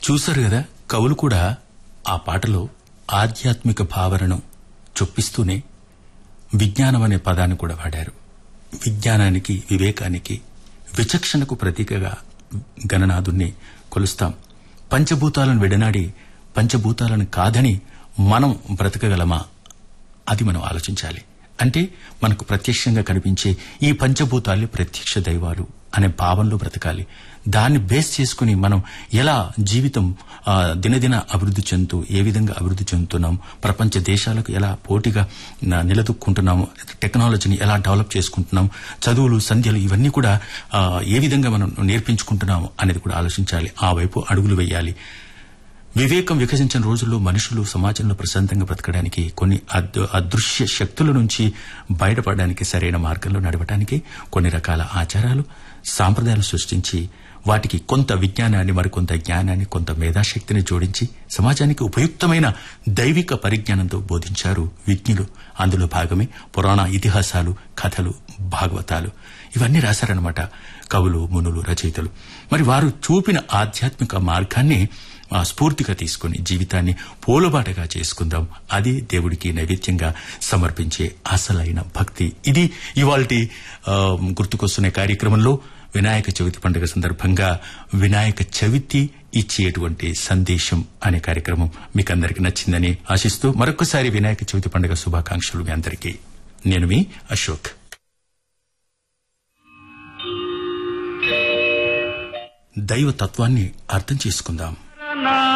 చూశారు కదా, కవులు కూడా ఆ పాటలో ఆధ్యాత్మిక భావనను చొప్పిస్తూనే విజ్ఞానం అనే పదాన్ని కూడా వాడారు. విజ్ఞానానికి, వివేకానికి, విచక్షణకు ప్రతీకగా గణనాథుణ్ణి కొలుస్తాం. పంచభూతాలను విడనాడి పంచభూతాలను కాదని మనం బ్రతకగలమా? అది మనం ఆలోచించాలి. అంటే మనకు ప్రత్యక్షంగా కనిపించే ఈ పంచభూతాలు ప్రత్యక్ష దైవాలు అనే భావంలో బ్రతకాలి. దాన్ని బేస్ చేసుకుని మనం ఎలా జీవితం దినదిన అభివృద్ధి చెందుతూ ఏ విధంగా అభివృద్ధి చెందుతున్నాం, ప్రపంచ దేశాలకు ఎలా పోటీగా నిలదొక్కుంటున్నాము, టెక్నాలజీని ఎలా డెవలప్ చేసుకుంటున్నాం, చదువులు సంధ్యలు ఇవన్నీ కూడా ఏ విధంగా మనం నేర్పించుకుంటున్నాము అనేది కూడా ఆలోచించాలి. ఆ వైపు అడుగులు వేయాలి. వివేకం వికసించిన రోజుల్లో మనుషులు సమాజంలో ప్రశాంతంగా బ్రతకడానికి, కొన్ని అదృశ్య శక్తుల నుంచి బయటపడడానికి, సరైన మార్గంలో నడవడానికి కొన్ని రకాల ఆచారాలు, సాంప్రదాయాలు సృష్టించి వాటికి కొంత విజ్ఞానాన్ని, మరికొంత జ్ఞానాన్ని, కొంత మేధాశక్తిని జోడించి సమాజానికి ఉపయుక్తమైన దైవిక పరిజ్ఞానంతో బోధించారు విజ్ఞులు. అందులో భాగమే పురాణ ఇతిహాసాలు, కథలు, భాగవతాలు. ఇవన్నీ రాశారన్నమాట కవులు, మునులు, రచయితలు. మరి వారు చూపిన ఆధ్యాత్మిక మార్గాన్ని స్ఫూర్తిగా తీసుకుని జీవితాన్ని పోలుబాటగా చేసుకుందాం. అది దేవుడికి నైవేద్యంగా సమర్పించే అసలైన భక్తి. ఇది ఇవాల్టి గుర్తుకొస్తున్న కార్యక్రమంలో వినాయక చవితి పండుగ సందర్భంగా వినాయక చవితి ఇచ్చేటువంటి సందేశం అనే కార్యక్రమం మీకందరికీ నచ్చిందని ఆశిస్తూ మరొకసారి వినాయక చవితి పండుగ శుభాకాంక్షలు మీ అందరికీ. నేను మీ అశోక్. దైవ తత్వాన్ని అర్థం చేసుకుందాం.